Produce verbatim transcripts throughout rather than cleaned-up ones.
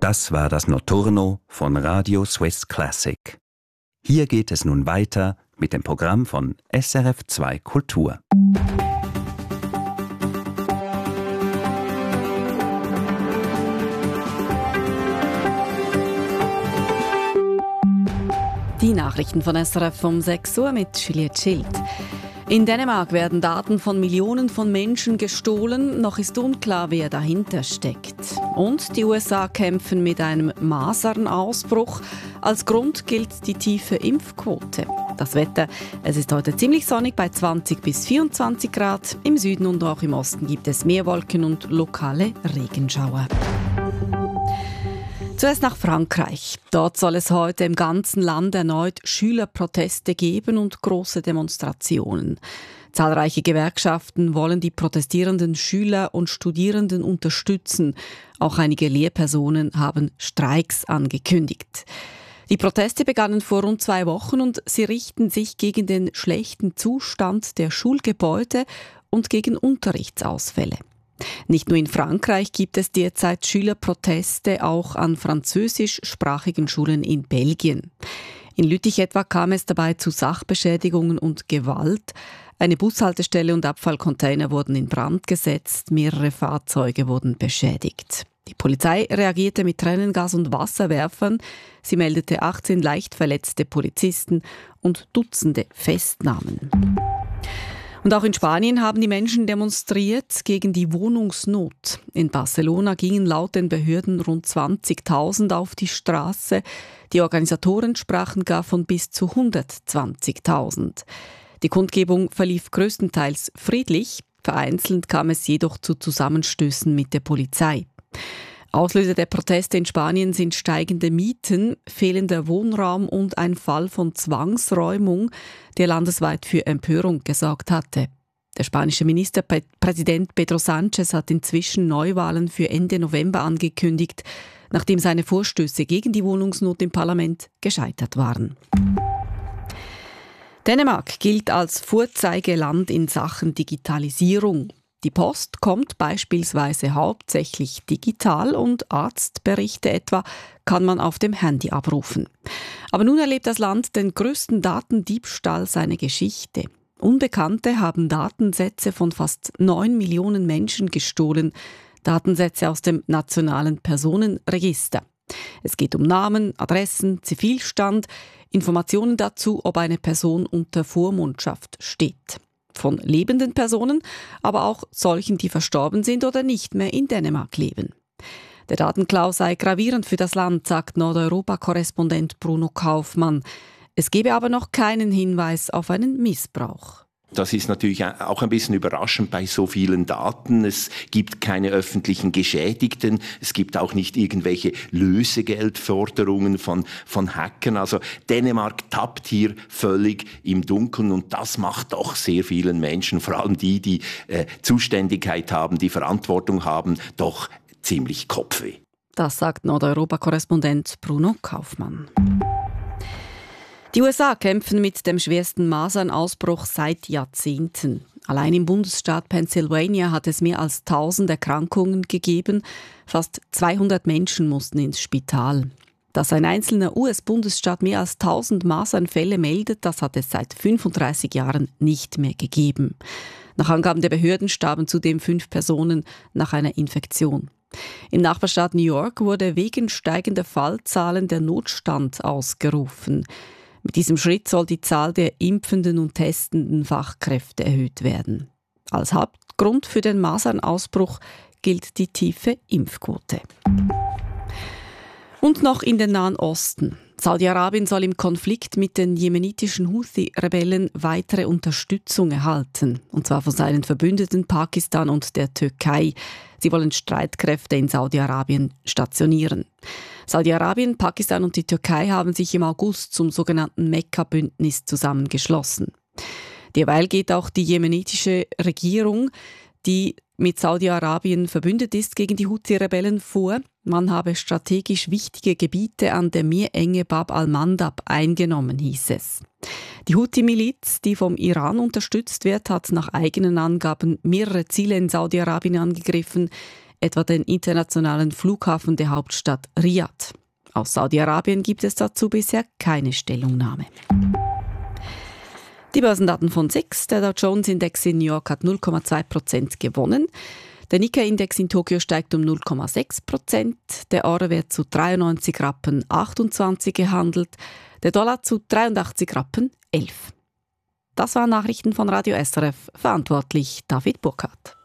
Das war das Notturno von Radio Swiss Classic. Hier geht es nun weiter mit dem Programm von S R F zwei Kultur. Die Nachrichten von S R F um sechs Uhr mit Juliette Schild. In Dänemark werden Daten von Millionen von Menschen gestohlen. Noch ist unklar, wer dahinter steckt. Und die U S A kämpfen mit einem Masernausbruch. Als Grund gilt die tiefe Impfquote. Das Wetter, es ist heute ziemlich sonnig bei zwanzig bis vierundzwanzig Grad. Im Süden und auch im Osten gibt es mehr Wolken und lokale Regenschauer. Zuerst nach Frankreich. Dort soll es heute im ganzen Land erneut Schülerproteste geben und große Demonstrationen. Zahlreiche Gewerkschaften wollen die protestierenden Schüler und Studierenden unterstützen. Auch einige Lehrpersonen haben Streiks angekündigt. Die Proteste begannen vor rund zwei Wochen und sie richten sich gegen den schlechten Zustand der Schulgebäude und gegen Unterrichtsausfälle. Nicht nur in Frankreich gibt es derzeit Schülerproteste, auch an französischsprachigen Schulen in Belgien. In Lüttich etwa kam es dabei zu Sachbeschädigungen und Gewalt. Eine Bushaltestelle und Abfallcontainer wurden in Brand gesetzt, mehrere Fahrzeuge wurden beschädigt. Die Polizei reagierte mit Tränengas und Wasserwerfern. Sie meldete achtzehn leicht verletzte Polizisten und Dutzende Festnahmen. Und auch in Spanien haben die Menschen demonstriert gegen die Wohnungsnot. In Barcelona gingen laut den Behörden rund zwanzigtausend auf die Straße. Die Organisatoren sprachen gar von bis zu hundertzwanzigtausend. Die Kundgebung verlief größtenteils friedlich. Vereinzelt kam es jedoch zu Zusammenstößen mit der Polizei. Auslöser der Proteste in Spanien sind steigende Mieten, fehlender Wohnraum und ein Fall von Zwangsräumung, der landesweit für Empörung gesorgt hatte. Der spanische Ministerpräsident Pedro Sánchez hat inzwischen Neuwahlen für Ende November angekündigt, nachdem seine Vorstöße gegen die Wohnungsnot im Parlament gescheitert waren. Dänemark gilt als Vorzeigeland in Sachen Digitalisierung. Die Post kommt beispielsweise hauptsächlich digital und Arztberichte etwa kann man auf dem Handy abrufen. Aber nun erlebt das Land den größten Datendiebstahl seiner Geschichte. Unbekannte haben Datensätze von fast neun Millionen Menschen gestohlen, Datensätze aus dem nationalen Personenregister. Es geht um Namen, Adressen, Zivilstand, Informationen dazu, ob eine Person unter Vormundschaft steht. Von lebenden Personen, aber auch solchen, die verstorben sind oder nicht mehr in Dänemark leben. Der Datenklau sei gravierend für das Land, sagt Nordeuropa-Korrespondent Bruno Kaufmann. Es gebe aber noch keinen Hinweis auf einen Missbrauch. Das ist natürlich auch ein bisschen überraschend bei so vielen Daten. Es gibt keine öffentlichen Geschädigten. Es gibt auch nicht irgendwelche Lösegeldforderungen von, von Hackern. Also Dänemark tappt hier völlig im Dunkeln und das macht doch sehr vielen Menschen, vor allem die, die äh, Zuständigkeit haben, die Verantwortung haben, doch ziemlich Kopfweh. Das sagt Nordeuropa-Korrespondent Bruno Kaufmann. Die U S A kämpfen mit dem schwersten Masernausbruch seit Jahrzehnten. Allein im Bundesstaat Pennsylvania hat es mehr als tausend Erkrankungen gegeben. Fast zweihundert Menschen mussten ins Spital. Dass ein einzelner U S-Bundesstaat mehr als tausend Masernfälle meldet, das hat es seit fünfunddreißig Jahren nicht mehr gegeben. Nach Angaben der Behörden starben zudem fünf Personen nach einer Infektion. Im Nachbarstaat New York wurde wegen steigender Fallzahlen der Notstand ausgerufen. Mit diesem Schritt soll die Zahl der impfenden und testenden Fachkräfte erhöht werden. Als Hauptgrund für den Masernausbruch gilt die tiefe Impfquote. Und noch in den Nahen Osten. Saudi-Arabien soll im Konflikt mit den jemenitischen Houthi-Rebellen weitere Unterstützung erhalten. Und zwar von seinen Verbündeten Pakistan und der Türkei. Sie wollen Streitkräfte in Saudi-Arabien stationieren. Saudi-Arabien, Pakistan und die Türkei haben sich im August zum sogenannten Mekka-Bündnis zusammengeschlossen. Derweil geht auch die jemenitische Regierung, die mit Saudi-Arabien verbündet ist, gegen die Houthi-Rebellen vor. Man habe strategisch wichtige Gebiete an der Meerenge Bab al-Mandab eingenommen, hieß es. Die Houthi-Miliz, die vom Iran unterstützt wird, hat nach eigenen Angaben mehrere Ziele in Saudi-Arabien angegriffen, etwa den internationalen Flughafen der Hauptstadt Riad. Aus Saudi-Arabien gibt es dazu bisher keine Stellungnahme. Die Börsendaten von S I X. Der Dow Jones-Index in New York hat null Komma zwei Prozent gewonnen. Der Nikkei-Index in Tokio steigt um null Komma sechs Prozent. Der Euro wird zu dreiundneunzig Rappen achtundzwanzig gehandelt. Der Dollar zu dreiundachtzig Rappen elf. Das waren Nachrichten von Radio S R F. Verantwortlich David Burkhardt.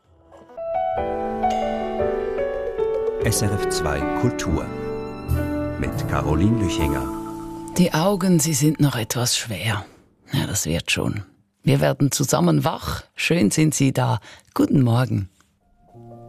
S R F zwei Kultur mit Caroline Lüchinger. Die Augen, sie sind noch etwas schwer. Ja, das wird schon. Wir werden zusammen wach. Schön sind Sie da. Guten Morgen.